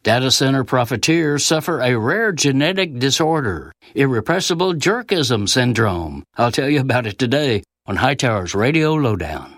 Data center profiteers suffer a rare genetic disorder, irrepressible jerkism syndrome. I'll tell you about it today on Hightower's Radio Lowdown.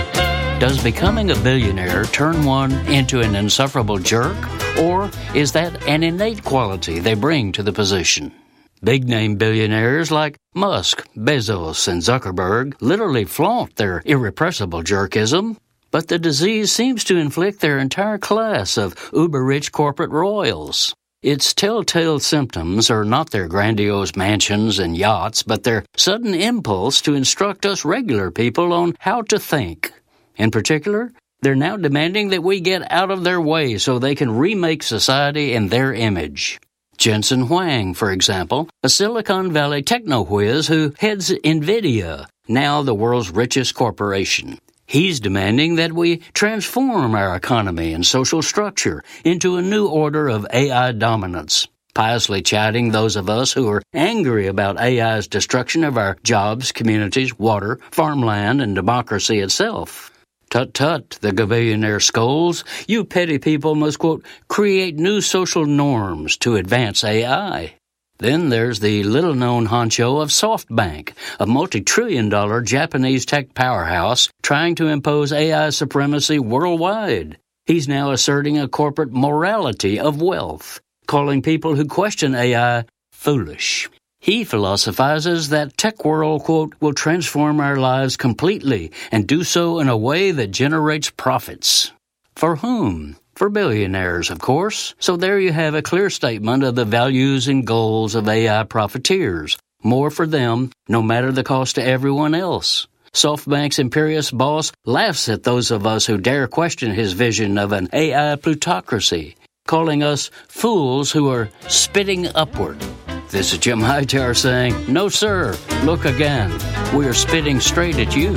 Does becoming a billionaire turn one into an insufferable jerk, or is that an innate quality they bring to the position? Big-name billionaires like Musk, Bezos, and Zuckerberg literally flaunt their irrepressible jerkism, but the disease seems to inflict their entire class of uber-rich corporate royals. Its telltale symptoms are not their grandiose mansions and yachts, but their sudden impulse to instruct us regular people on how to think. In particular, they're now demanding that we get out of their way so they can remake society in their image. Jensen Huang, for example, a Silicon Valley techno-whiz who heads NVIDIA, now the world's richest corporation. He's demanding that we transform our economy and social structure into a new order of AI dominance, piously chiding those of us who are angry about AI's destruction of our jobs, communities, water, farmland, and democracy itself. Tut-tut, the billionaire scolds. You petty people must, quote, create new social norms to advance AI. Then there's the little-known honcho of SoftBank, a multi-trillion-dollar Japanese tech powerhouse trying to impose AI supremacy worldwide. He's now asserting a corporate morality of wealth, calling people who question AI foolish. He philosophizes that tech world, quote, will transform our lives completely and do so in a way that generates profits. For whom? For billionaires, of course. So there you have a clear statement of the values and goals of AI profiteers. More for them, no matter the cost to everyone else. SoftBank's imperious boss laughs at those of us who dare question his vision of an AI plutocracy, calling us fools who are spitting upward. This is Jim Hightower saying, no sir, look again. We are spitting straight at you.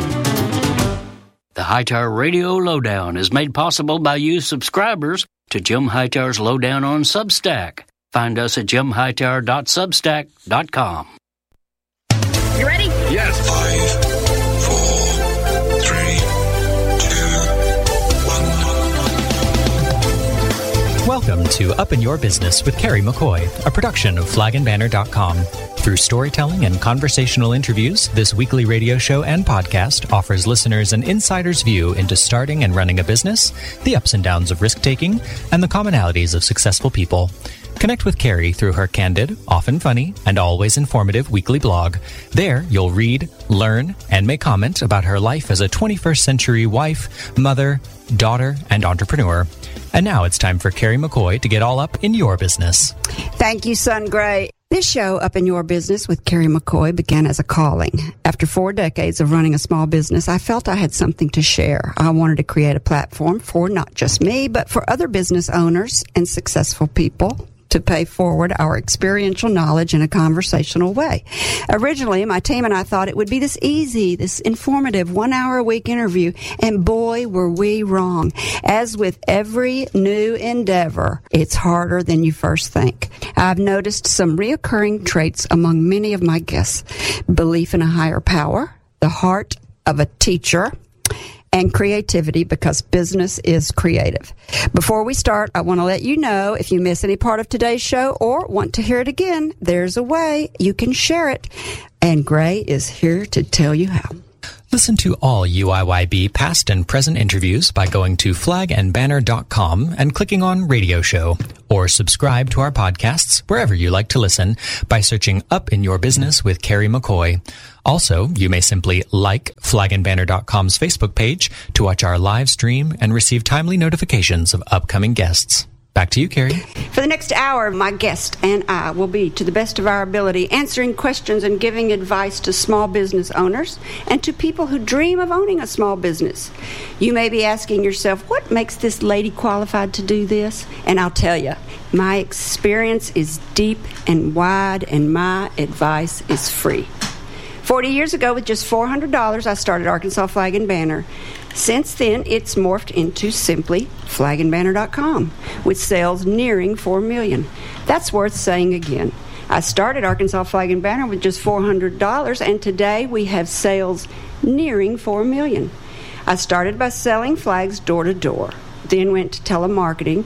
The Hightower Radio Lowdown is made possible by you subscribers to Jim Hightower's Lowdown on Substack. Find us at jimhightower.substack.com. You ready? Yes. 5, 4, 3, 2, 1. Welcome to Up in Your Business with Carrie McCoy, a production of flagandbanner.com. Through storytelling and conversational interviews, this weekly radio show and podcast offers listeners an insider's view into starting and running a business, the ups and downs of risk-taking, and the commonalities of successful people. Connect with Carrie through her candid, often funny, and always informative weekly blog. There, you'll read, learn, and make comment about her life as a 21st century wife, mother, daughter, and entrepreneur. And now it's time for Carrie McCoy to get all up in your business. Thank you, Son Gray. This show, Up in Your Business with Carrie McCoy, began as a calling. After 4 decades of running a small business, I felt I had something to share. I wanted to create a platform for not just me, but for other business owners and successful people to pay forward our experiential knowledge in a conversational way. Originally, my team and I thought it would be this easy, this informative 1 hour a week interview, and boy, were we wrong. As with every new endeavor, it's harder than you first think. I've noticed some reoccurring traits among many of my guests: belief in a higher power, the heart of a teacher, and creativity, because business is creative. Before we start, I want to let you know if you miss any part of today's show or want to hear it again, there's a way you can share it. And Gray is here to tell you how. Listen to all UIYB past and present interviews by going to flagandbanner.com and clicking on Radio Show, or subscribe to our podcasts wherever you like to listen by searching Up in Your Business with Carrie McCoy. Also, you may simply like flagandbanner.com's Facebook page to watch our live stream and receive timely notifications of upcoming guests. Back to you, Carrie. For the next hour, my guest and I will be, to the best of our ability, answering questions and giving advice to small business owners and to people who dream of owning a small business. You may be asking yourself, what makes this lady qualified to do this? And I'll tell you, my experience is deep and wide, and my advice is free. 40 years ago, with just $400, I started Arkansas Flag and Banner. Since then, it's morphed into simply flagandbanner.com, with sales nearing $4 million. That's worth saying again. I started Arkansas Flag and Banner with just $400, and today we have sales nearing $4 million. I started by selling flags door to door, then went to telemarketing,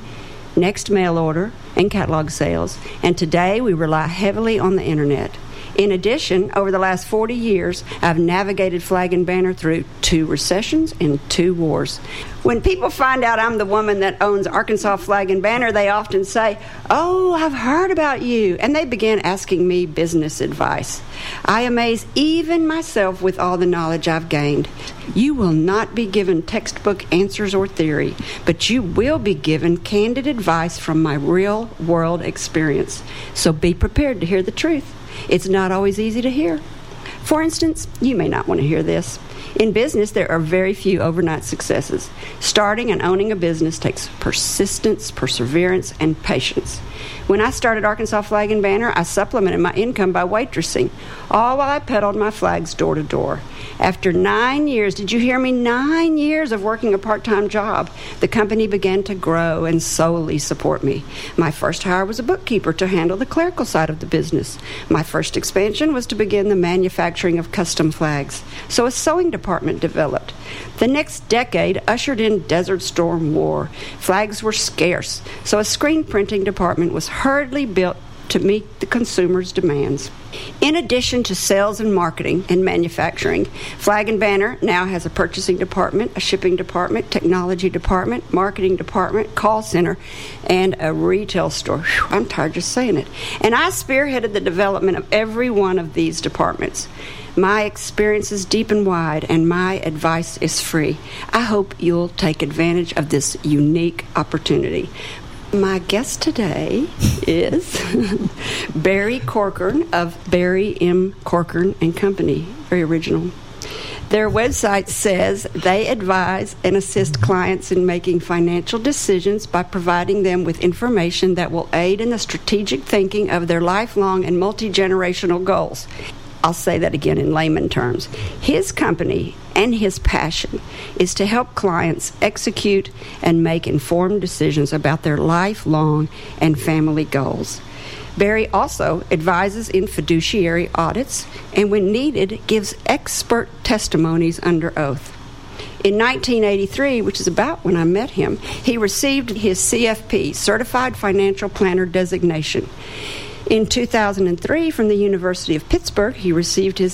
next mail order, and catalog sales, and today we rely heavily on the internet. In addition, over the last 40 years, I've navigated Flag and Banner through 2 recessions and 2 wars. When people find out I'm the woman that owns Arkansas Flag and Banner, they often say, "Oh, I've heard about you," and they begin asking me business advice. I amaze even myself with all the knowledge I've gained. You will not be given textbook answers or theory, but you will be given candid advice from my real-world experience. So be prepared to hear the truth. It's not always easy to hear. For instance, you may not want to hear this. In business, there are very few overnight successes. Starting and owning a business takes persistence, perseverance, and patience. When I started Arkansas Flag and Banner, I supplemented my income by waitressing, all while I peddled my flags door to door. After 9 years, did you hear me? 9 years of working a part-time job, the company began to grow and solely support me. My first hire was a bookkeeper to handle the clerical side of the business. My first expansion was to begin the manufacturing of custom flags. So a sewing department developed. The next decade ushered in Desert Storm War. Flags were scarce, so a screen printing department was hurriedly built to meet the consumer's demands. In addition to sales and marketing and manufacturing, Flag and Banner now has a purchasing department, a shipping department, technology department, marketing department, call center, and a retail store. Whew, I'm tired just saying it. And I spearheaded the development of every one of these departments. My experience is deep and wide, and my advice is free. I hope you'll take advantage of this unique opportunity. My guest today is Barry Corcoran of Barry M. Corcoran and Company. Very original. Their website says they advise and assist clients in making financial decisions by providing them with information that will aid in the strategic thinking of their lifelong and multi-generational goals. I'll say that again in layman terms. His company and his passion is to help clients execute and make informed decisions about their lifelong and family goals. Barry also advises in fiduciary audits and, when needed, gives expert testimonies under oath. In 1983, which is about when I met him, he received his CFP, Certified Financial Planner designation. In 2003, from the University of Pittsburgh, he received his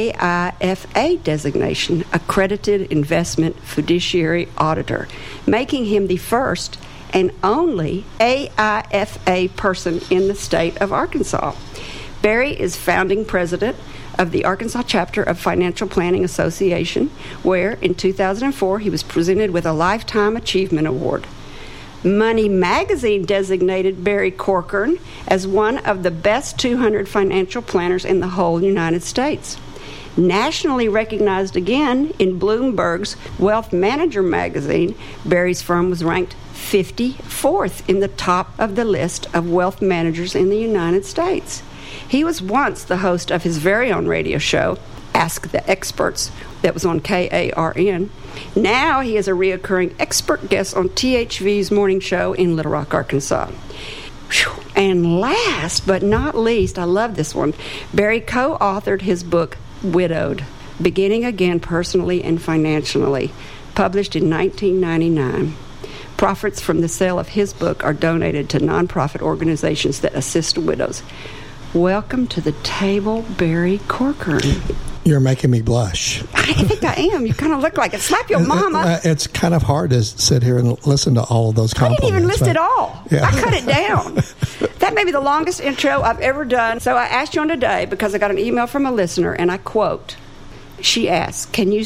AIFA designation, Accredited Investment Fiduciary Auditor, making him the first and only AIFA person in the state of Arkansas. Barry is founding president of the Arkansas chapter of Financial Planning Association, where in 2004 he was presented with a Lifetime Achievement Award. Money Magazine designated Barry Corcoran as one of the best 200 financial planners in the whole United States. Nationally recognized again in Bloomberg's Wealth Manager magazine, Barry's firm was ranked 54th in the top of the list of wealth managers in the United States. He was once the host of his very own radio show, Ask the Experts, that was on KARN. Now he is a reoccurring expert guest on THV's morning show in Little Rock, Arkansas. And last but not least, I love this one, Barry co-authored his book, Widowed, Beginning Again Personally and Financially, published in 1999. Profits from the sale of his book are donated to nonprofit organizations that assist widows. Welcome to the table, Barry Corcoran. You're making me blush. I think I am. You kind of look like it. Slap your mama. It's kind of hard to sit here and listen to all of those compliments. I didn't even list it all. Yeah. I cut it down. That may be the longest intro I've ever done. So I asked you on today because I got an email from a listener, and I quote, she asked, "Can you